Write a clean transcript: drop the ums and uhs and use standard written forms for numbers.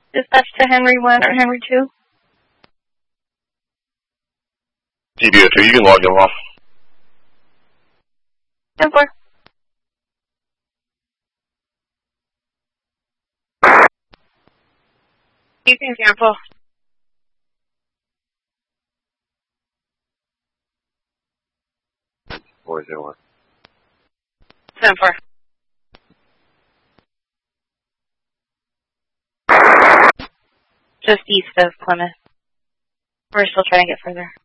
Dispatch to Henry 1 or Henry 2. TBO2, you can log him off. 10-4. You can cancel. 401. 10-4. Just east of Plymouth. We're still trying to get further.